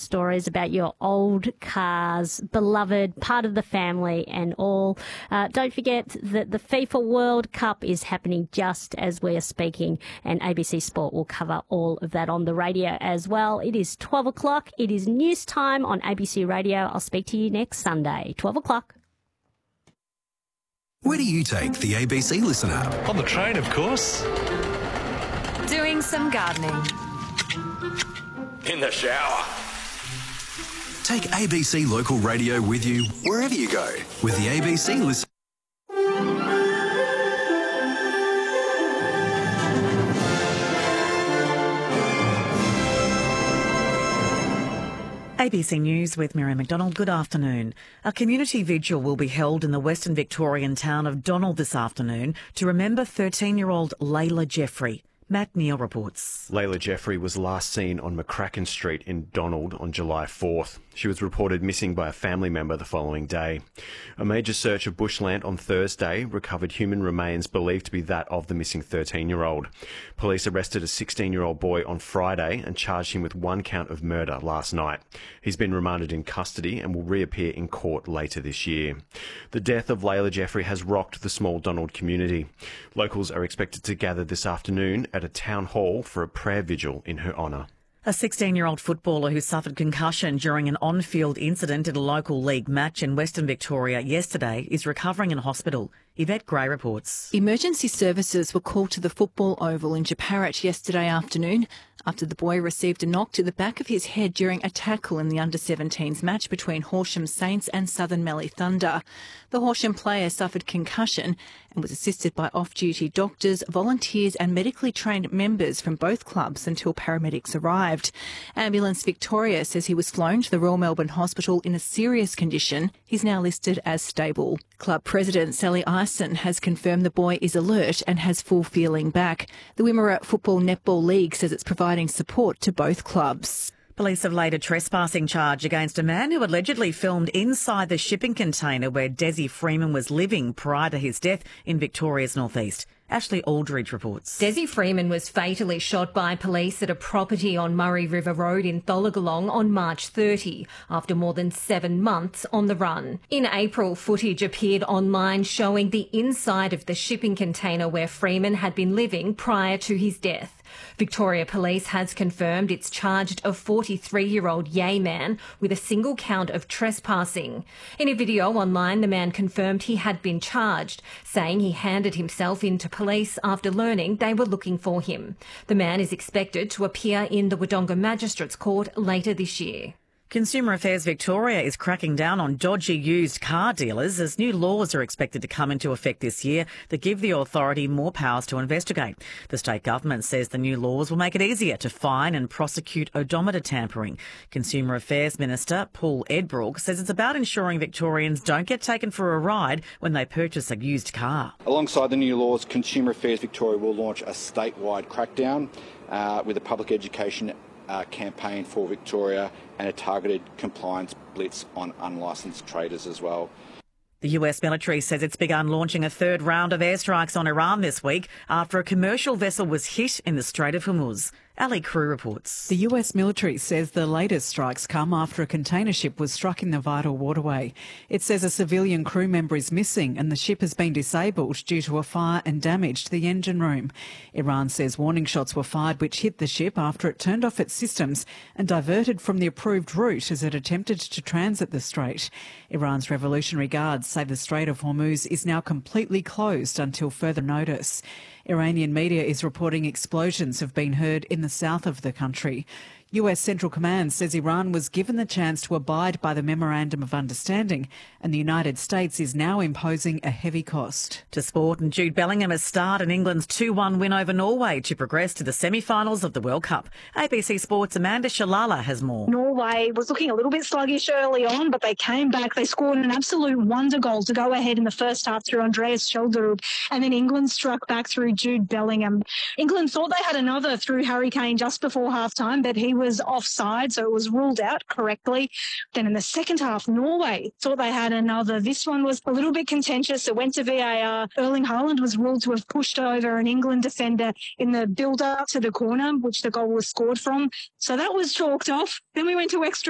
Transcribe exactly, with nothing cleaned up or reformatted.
stories about your old cars, beloved, part of the family and all. Uh, don't forget that the FIFA World Cup is happening just as we are speaking, and A B C Sport will cover all of that on the radio as well. It is twelve o'clock. It is news time on A B C Radio. I'll speak to you next Sunday, twelve o'clock. Where do you take the A B C Listen app? On the train, of course. Doing some gardening. In the shower. Take A B C Local Radio with you wherever you go with the A B C Listen. A B C News with Miriam McDonald. Good afternoon. A community vigil will be held in the Western Victorian town of Donald this afternoon to remember thirteen-year-old Layla Jeffrey. Matt Neal reports. Layla Jeffrey was last seen on McCracken Street in Donald on July fourth. She was reported missing by a family member the following day. A major search of bushland on Thursday recovered human remains believed to be that of the missing thirteen-year-old. Police arrested a sixteen-year-old boy on Friday and charged him with one count of murder last night. He's been remanded in custody and will reappear in court later this year. The death of Layla Jeffrey has rocked the small Donald community. Locals are expected to gather this afternoon at a town hall for a prayer vigil in her honour. A sixteen-year-old footballer who suffered concussion during an on-field incident at a local league match in Western Victoria yesterday is recovering in hospital. Yvette Gray reports. Emergency services were called to the football oval in Japarat yesterday afternoon after the boy received a knock to the back of his head during a tackle in the under seventeens match between Horsham Saints and Southern Mallee Thunder. The Horsham player suffered concussion and was assisted by off-duty doctors, volunteers and medically trained members from both clubs until paramedics arrived. Ambulance Victoria says he was flown to the Royal Melbourne Hospital in a serious condition. He's now listed as stable. Club president Sally Ison has confirmed the boy is alert and has full feeling back. The Wimmera Football Netball League says it's providing support to both clubs. Police have laid a trespassing charge against a man who allegedly filmed inside the shipping container where Desi Freeman was living prior to his death in Victoria's northeast. Ashley Aldridge reports. Desi Freeman was fatally shot by police at a property on Murray River Road in Tholagolong on March thirtieth, after more than seven months on the run. In April, footage appeared online showing the inside of the shipping container where Freeman had been living prior to his death. Victoria Police has confirmed it's charged a forty-three-year-old Yay man with a single count of trespassing. In a video online, the man confirmed he had been charged, saying he handed himself in to police after learning they were looking for him. The man is expected to appear in the Wodonga Magistrates Court later this year. Consumer Affairs Victoria is cracking down on dodgy used car dealers as new laws are expected to come into effect this year that give the authority more powers to investigate. The state government says the new laws will make it easier to fine and prosecute odometer tampering. Consumer Affairs Minister Paul Edbrook says it's about ensuring Victorians don't get taken for a ride when they purchase a used car. Alongside the new laws, Consumer Affairs Victoria will launch a statewide crackdown uh, with a public education Uh, campaign for Victoria and a targeted compliance blitz on unlicensed traders as well. The U S military says it's begun launching a third round of airstrikes on Iran this week after a commercial vessel was hit in the Strait of Hormuz. Ali Crew reports. The U S military says the latest strikes come after a container ship was struck in the vital waterway. It says a civilian crew member is missing and the ship has been disabled due to a fire and damage to the engine room. Iran says warning shots were fired which hit the ship after it turned off its systems and diverted from the approved route as it attempted to transit the strait. Iran's Revolutionary Guards say the Strait of Hormuz is now completely closed until further notice. Iranian media is reporting explosions have been heard in the south of the country. U S Central Command says Iran was given the chance to abide by the Memorandum of Understanding and the United States is now imposing a heavy cost. To sport, and Jude Bellingham has starred in England's two one win over Norway to progress to the semi-finals of the World Cup. A B C Sports' Amanda Shalala has more. Norway was looking a little bit sluggish early on, but they came back. They scored an absolute wonder goal to go ahead in the first half through Andreas Schjelderup, and then England struck back through Jude Bellingham. England thought they had another through Harry Kane just before half-time, but he was offside, so it was ruled out correctly. Then in the second half, Norway thought they had another. This one was a little bit contentious. It went to V A R. Erling Haaland was ruled to have pushed over an England defender in the build-up to the corner, which the goal was scored from. So that was chalked off. Then we went to extra